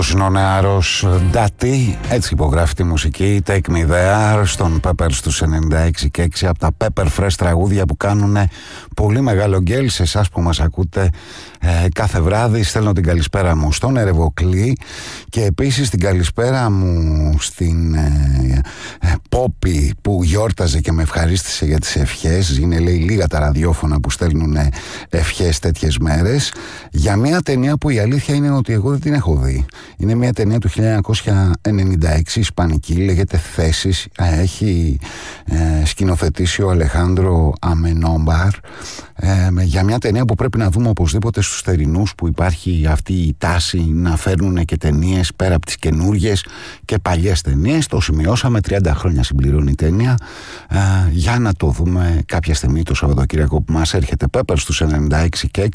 Είναι ο νεαρός Ντάτι, έτσι υπογράφει τη μουσική Take Me There στον Peppers στους 96 και 6, από τα Pepper Fresh τραγούδια που κάνουν πολύ μεγάλο γκέλ σε εσάς που μας ακούτε κάθε βράδυ. Στέλνω την καλησπέρα μου στον Ερεβοκλή και επίσης την καλησπέρα μου στην Πόπη που γιόρταζε και με ευχαρίστησε για τις ευχές. Είναι, λέει, λίγα τα ραδιόφωνα που στέλνουν ευχές τέτοιες μέρες για μια ταινία που η αλήθεια είναι ότι εγώ δεν την έχω δει. Είναι μια ταινία του 1996, ισπανική, λέγεται Θέσεις. Έχει σκηνοθετήσει ο Αλεχάνδρο Αμενόμπαρ για μια ταινία που πρέπει να δούμε οπωσδήποτε στους θερινούς, που υπάρχει αυτή η τάση να φέρνουν και ταινίες πέρα από τις καινούργιες και παλιές ταινίες. Το σημειώσαμε, 30 χρόνια συμπληρώνει η ταινία, για να το δούμε κάποια στιγμή το Σαββατοκύριακο που μας έρχεται. Πέπερ στους 96 και 6,